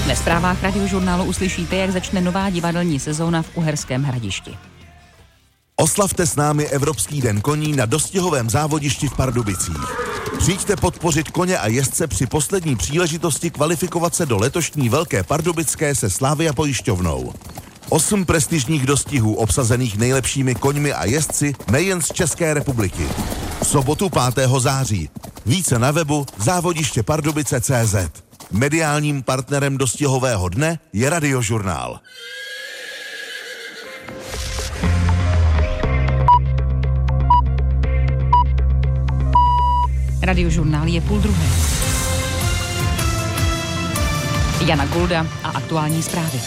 Ve zprávách Radiožurnálu uslyšíte, jak začne nová divadelní sezóna v Uherském Hradišti. Oslavte s námi Evropský den koní na dostihovém závodišti v Pardubicích. Přijďte podpořit koně a jezdce při poslední příležitosti kvalifikovat se do letošní Velké Pardubické se Slavia pojišťovnou. 8 prestižních dostihů obsazených nejlepšími koňmi a jezdci nejen z České republiky. V sobotu 5. září. Více na webu závodištěpardubice.cz. Mediálním partnerem dostihového dne je Radiožurnál. Radiožurnál je 12:30. Jana Golda a aktuální zprávy.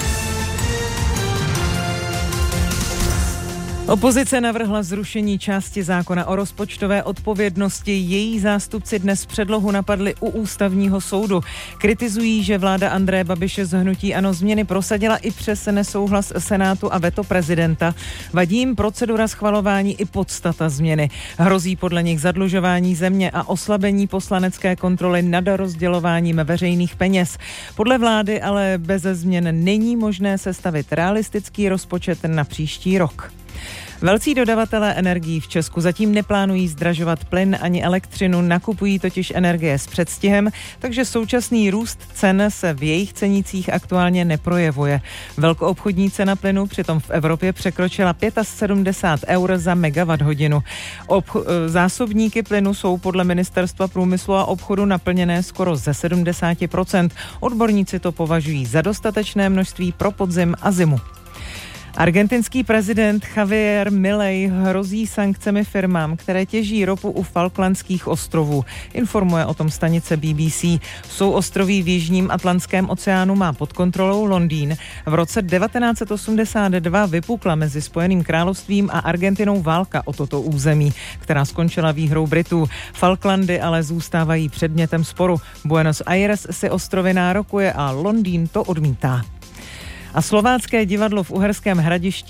Opozice navrhla zrušení části zákona o rozpočtové odpovědnosti. Její zástupci dnes předlohu napadli u ústavního soudu. Kritizují, že vláda Andreje Babiše z hnutí ANO změny prosadila i přes nesouhlas Senátu a veto prezidenta. Vadí jim procedura schvalování i podstata změny. Hrozí podle nich zadlužování země a oslabení poslanecké kontroly nad rozdělováním veřejných peněz. Podle vlády ale bez změn není možné sestavit realistický rozpočet na příští rok. Velcí dodavatelé energií v Česku zatím neplánují zdražovat plyn ani elektřinu, nakupují totiž energie s předstihem, takže současný růst cen se v jejich cenících aktuálně neprojevuje. Velkoobchodní cena plynu přitom v Evropě překročila 75 eur za megawatthodinu. Zásobníky plynu jsou podle Ministerstva průmyslu a obchodu naplněné skoro ze 70%. Odborníci to považují za dostatečné množství pro podzim a zimu. Argentinský prezident Javier Milei hrozí sankcemi firmám, které těží ropu u Falklandských ostrovů. Informuje o tom stanice BBC. Souostroví v jižním Atlantském oceánu má pod kontrolou Londýn. V roce 1982 vypukla mezi Spojeným královstvím a Argentinou válka o toto území, která skončila výhrou Britů. Falklandy ale zůstávají předmětem sporu. Buenos Aires si ostrovy nárokuje a Londýn to odmítá. A slovácké divadlo v Uherském Hradišti